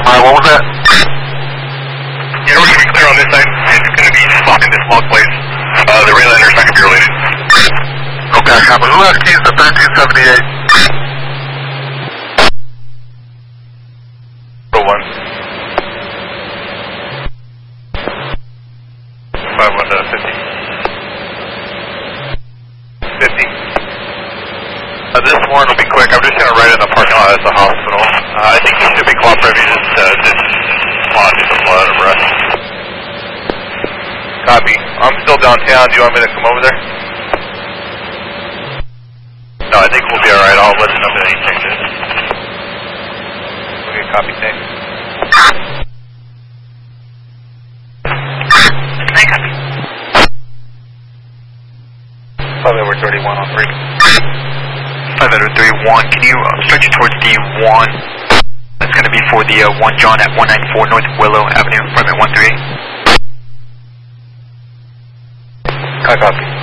what was that? Yeah, we're going to be clear on this side. It's going to be stopped in this small place. The rail line is not going to be related. Okay, copy. Who has keys to 1378? 01. 51 to 50. 50. This one will be quick. I'm just going to write in the parking lot at the hospital. I think he should be cooperating. Just on to the blood of breath. Copy. I'm still downtown. Do you want me to come over there? No, I think we'll be alright. I'll let you know if any changes. Okay, copy. Thanks. Probably over 31 on 3. 5 out of 31, can you stretch it towards the 1? That's going to be for the 1 John at 194 North Willow Avenue, front at 13. Copy.